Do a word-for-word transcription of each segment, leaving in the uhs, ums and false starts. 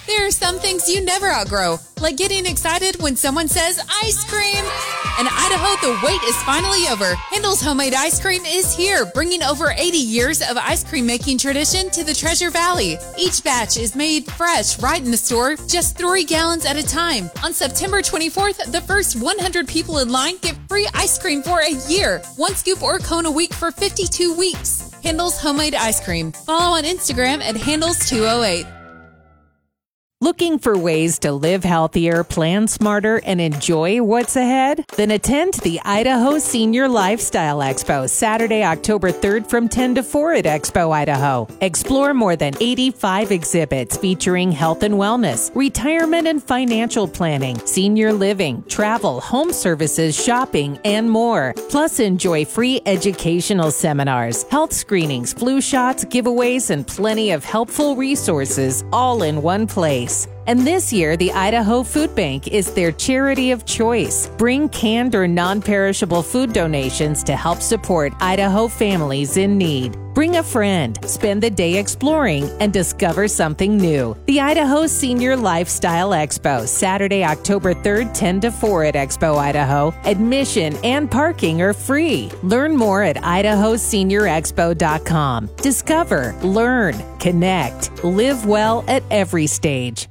There are some things you never outgrow, like getting excited when someone says ice cream. In Idaho, the wait is finally over. Handel's Homemade Ice Cream is here, bringing over eighty years of ice cream making tradition to the Treasure Valley. Each batch is made fresh right in the store, just three gallons at a time. On September twenty-fourth, the first one hundred people in line get free ice cream for a year. One scoop or cone a week for fifty-two weeks. Handel's Homemade Ice Cream. Follow on Instagram at Handles two oh eight. Looking for ways to live healthier, plan smarter, and enjoy what's ahead? Then attend the Idaho Senior Lifestyle Expo Saturday, October third from ten to four at Expo Idaho. Explore more than eighty-five exhibits featuring health and wellness, retirement and financial planning, senior living, travel, home services, shopping, and more. Plus, enjoy free educational seminars, health screenings, flu shots, giveaways, and plenty of helpful resources all in one place. And this year, the Idaho Food Bank is their charity of choice. Bring canned or non-perishable food donations to help support Idaho families in need. Bring a friend, spend the day exploring, and discover something new. The Idaho Senior Lifestyle Expo, Saturday, October third, ten to four at Expo Idaho. Admission and parking are free. Learn more at idaho senior expo dot com. Discover, learn, connect, live well at every stage.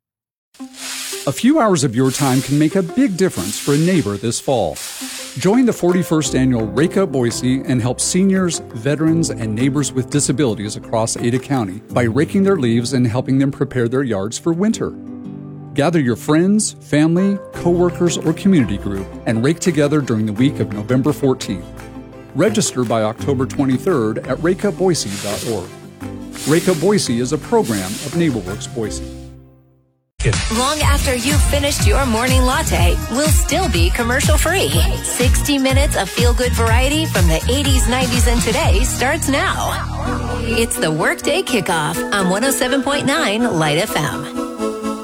A few hours of your time can make a big difference for a neighbor this fall. Join the forty-first annual Rake Up Boise and help seniors, veterans, and neighbors with disabilities across Ada County by raking their leaves and helping them prepare their yards for winter. Gather your friends, family, coworkers, or community group and rake together during the week of November fourteenth. Register by October twenty-third at rake up boise dot org. Rake Up Boise is a program of NeighborWorks Boise. Long after you've finished your morning latte, we'll still be commercial-free. sixty minutes of feel-good variety from the eighties, nineties, and today starts now. It's the Workday Kickoff on one oh seven point nine Light F M.